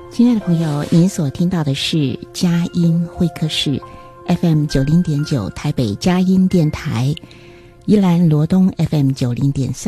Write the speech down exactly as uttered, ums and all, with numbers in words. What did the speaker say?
亲爱的朋友，您所听到的是佳音会客室 F M 九零点九台北佳音电台，宜兰罗东 F M 九零点三。